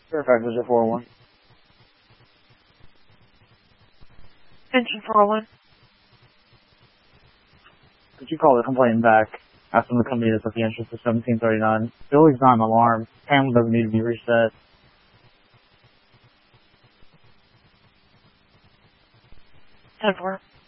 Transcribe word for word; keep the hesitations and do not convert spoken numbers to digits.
Fairfax, is it four oh one? Engine four oh one. Could you call the complainant back? Ask them to come meet us at the entrance to seventeen thirty-nine. Building's not an alarm. Panel doesn't need to be reset. ten four.